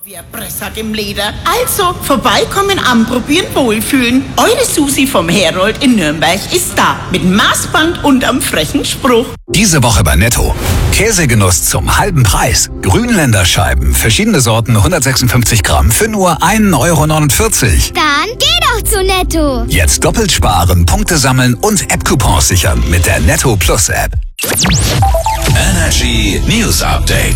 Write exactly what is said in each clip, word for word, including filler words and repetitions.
Wir Pressack im Leder. Also, vorbeikommen, anprobieren, wohlfühlen. Eure Susi vom Herold in Nürnberg ist da. Mit Maßband und am frechen Spruch. Diese Woche bei Netto. Käsegenuss zum halben Preis. Grünländer Scheiben, verschiedene Sorten, hundertsechsundfünfzig Gramm für nur ein Euro neunundvierzig. Dann geh doch zu Netto. Jetzt doppelt sparen, Punkte sammeln und App-Coupons sichern mit der Netto Plus App. Energy News Update.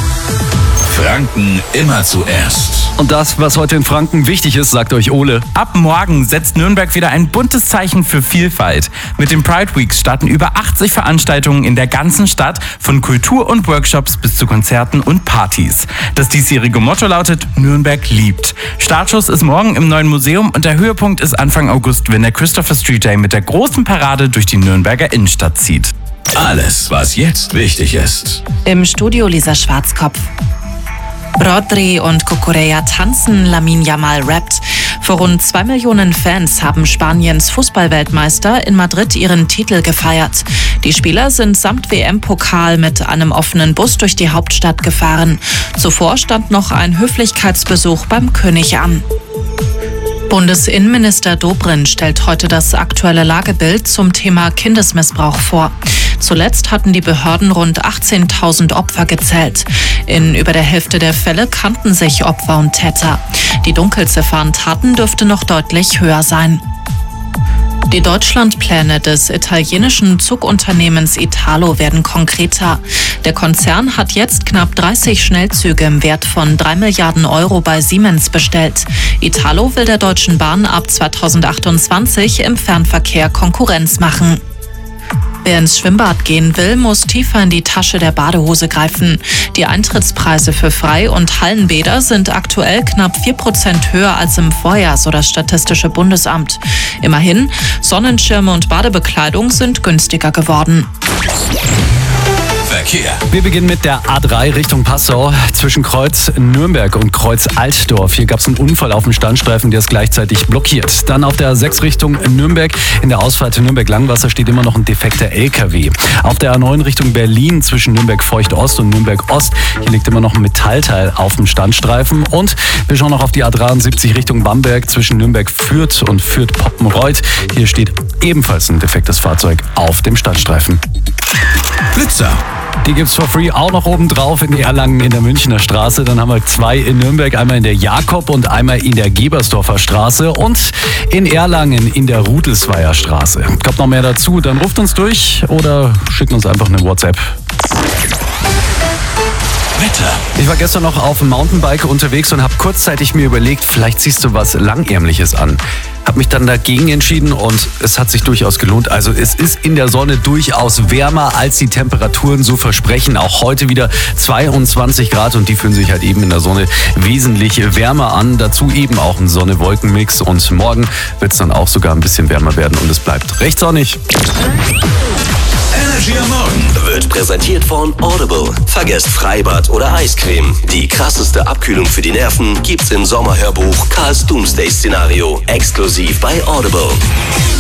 Franken immer zuerst. Und das, was heute in Franken wichtig ist, sagt euch Ole. Ab morgen setzt Nürnberg wieder ein buntes Zeichen für Vielfalt. Mit den Pride Weeks starten über achtzig Veranstaltungen in der ganzen Stadt, von Kultur und Workshops bis zu Konzerten und Partys. Das diesjährige Motto lautet Nürnberg liebt. Startschuss ist morgen im neuen Museum und der Höhepunkt ist Anfang August, wenn der Christopher Street Day mit der großen Parade durch die Nürnberger Innenstadt zieht. Alles, was jetzt wichtig ist. Im Studio Lisa Schwarzkopf. Rodri und Cucurella tanzen, Lamine Yamal rappt. Vor rund zwei Millionen Fans haben Spaniens Fußballweltmeister in Madrid ihren Titel gefeiert. Die Spieler sind samt W M-Pokal mit einem offenen Bus durch die Hauptstadt gefahren. Zuvor stand noch ein Höflichkeitsbesuch beim König an. Bundesinnenminister Dobrindt stellt heute das aktuelle Lagebild zum Thema Kindesmissbrauch vor. Zuletzt hatten die Behörden rund achtzehntausend Opfer gezählt. In über der Hälfte der Fälle kannten sich Opfer und Täter. Die Dunkelziffer an Taten dürfte noch deutlich höher sein. Die Deutschlandpläne des italienischen Zugunternehmens Italo werden konkreter. Der Konzern hat jetzt knapp dreißig Schnellzüge im Wert von drei Milliarden Euro bei Siemens bestellt. Italo will der Deutschen Bahn ab zweitausendachtundzwanzig im Fernverkehr Konkurrenz machen. Wer ins Schwimmbad gehen will, muss tiefer in die Tasche der Badehose greifen. Die Eintrittspreise für Frei- und Hallenbäder sind aktuell knapp vier Prozent höher als im Vorjahr, so das Statistische Bundesamt. Immerhin, Sonnenschirme und Badebekleidung sind günstiger geworden. Verkehr. Wir beginnen mit der A drei Richtung Passau zwischen Kreuz Nürnberg und Kreuz Altdorf. Hier gab es einen Unfall auf dem Standstreifen, der ist gleichzeitig blockiert. Dann auf der A sechs Richtung Nürnberg. In der Ausfahrt Nürnberg-Langwasser steht immer noch ein defekter L K W. Auf der A neun Richtung Berlin zwischen Nürnberg-Feucht-Ost und Nürnberg-Ost. Hier liegt immer noch ein Metallteil auf dem Standstreifen. Und wir schauen noch auf die A dreiundsiebzig Richtung Bamberg zwischen Nürnberg-Fürth und Fürth-Poppenreuth. Hier steht ebenfalls ein defektes Fahrzeug auf dem Standstreifen. Blitzer. Die gibt's for free auch noch oben drauf in Erlangen in der Münchner Straße. Dann haben wir zwei in Nürnberg, einmal in der Jakob- und einmal in der Gebersdorfer Straße und in Erlangen in der Rudelsweier Straße. Kommt noch mehr dazu, dann ruft uns durch oder schickt uns einfach eine WhatsApp. Wetter. Ich war gestern noch auf dem Mountainbike unterwegs und habe kurzzeitig mir überlegt, vielleicht ziehst du was Langärmliches an. Habe mich dann dagegen entschieden und es hat sich durchaus gelohnt. Also es ist in der Sonne durchaus wärmer, als die Temperaturen so versprechen. Auch heute wieder zweiundzwanzig Grad und die fühlen sich halt eben in der Sonne wesentlich wärmer an. Dazu eben auch ein Sonne-Wolken-Mix und morgen wird es dann auch sogar ein bisschen wärmer werden und es bleibt recht sonnig. Energy am Morgen wird präsentiert von Audible. Vergesst Freibad oder Eiscreme. Die krasseste Abkühlung für die Nerven gibt's im Sommerhörbuch Karls Doomsday-Szenario. Exklusiv bei Audible.